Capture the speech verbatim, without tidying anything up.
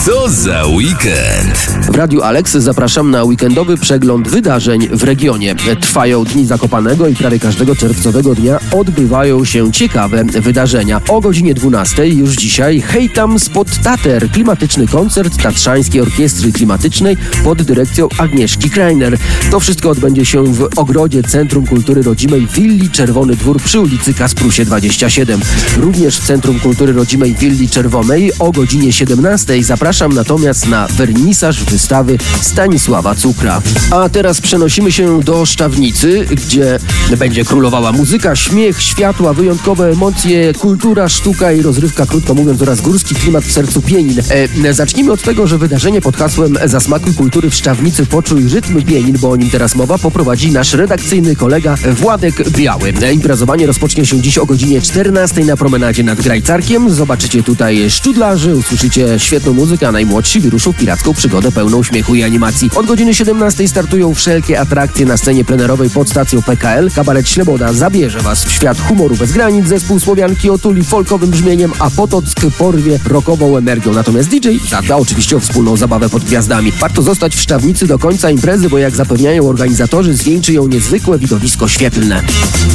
Co za weekend? W Radiu Alex zapraszam na weekendowy przegląd wydarzeń w regionie. Trwają Dni Zakopanego i prawie każdego czerwcowego dnia odbywają się ciekawe wydarzenia. O godzinie dwunastej już dzisiaj Hej tam spod Tater, klimatyczny koncert Tatrzańskiej Orkiestry Klimatycznej pod dyrekcją Agnieszki Kreiner. To wszystko odbędzie się w ogrodzie Centrum Kultury Rodzimej Willi Czerwony Dwór przy ulicy Kasprusie dwadzieścia siedem. Również w Centrum Kultury Rodzimej Willi Czerwonej o godzinie siedemnastej zapraszam natomiast na wernisaż wystawy Stanisława Cukra. A teraz przenosimy się do Szczawnicy, gdzie będzie królowała muzyka, śmiech, światła, wyjątkowe emocje, kultura, sztuka i rozrywka, krótko mówiąc, oraz górski klimat w sercu Pienin. E, zacznijmy od tego, że wydarzenie pod hasłem Zasmakuj kultury w Szczawnicy, poczuj rytm Pienin, bo o nim teraz mowa, poprowadzi nasz redakcyjny kolega Władek Biały. Imprezowanie rozpocznie się dziś o godzinie czternastej na promenadzie nad Grajcarkiem. Zobaczycie tutaj szczudlarzy, usłyszycie świetną muzykę, a najmłodsi wyruszą w piracką przygodę pełną śmiechu i animacji. Od godziny siedemnastej startują wszelkie atrakcje na scenie plenerowej pod stacją P K L. Kabaret Śleboda zabierze Was w świat humoru bez granic, zespół Słowianki otuli folkowym brzmieniem, a Potock porwie rockową energią. Natomiast D J zadba oczywiście o wspólną zabawę pod gwiazdami. Warto zostać w Szczawnicy do końca imprezy, bo jak zapewniają organizatorzy, zwieńczy ją niezwykłe widowisko świetlne.